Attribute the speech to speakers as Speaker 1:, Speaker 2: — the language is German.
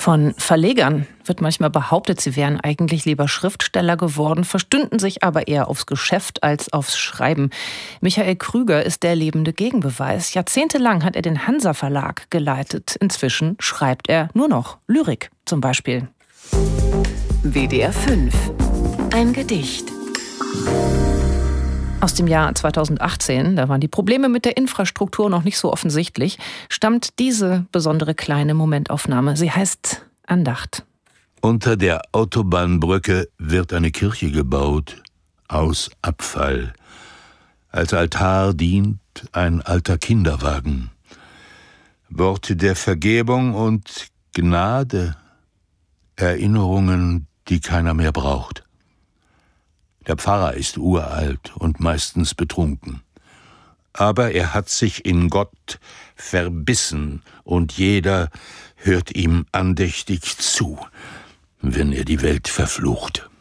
Speaker 1: Von Verlegern wird manchmal behauptet, sie wären eigentlich lieber Schriftsteller geworden, verstünden sich aber eher aufs Geschäft als aufs Schreiben. Michael Krüger ist der lebende Gegenbeweis. Jahrzehntelang hat er den Hansa Verlag geleitet. Inzwischen schreibt er nur noch Lyrik zum Beispiel.
Speaker 2: WDR 5. Ein Gedicht.
Speaker 1: Aus dem Jahr 2018, da waren die Probleme mit der Infrastruktur noch nicht so offensichtlich, stammt diese besondere kleine Momentaufnahme. Sie heißt Andacht.
Speaker 3: Unter der Autobahnbrücke wird eine Kirche gebaut, aus Abfall. Als Altar dient ein alter Kinderwagen. Worte der Vergebung und Gnade, Erinnerungen, die keiner mehr braucht. Der Pfarrer ist uralt und meistens betrunken. Aber er hat sich in Gott verbissen und jeder hört ihm andächtig zu, wenn er die Welt verflucht.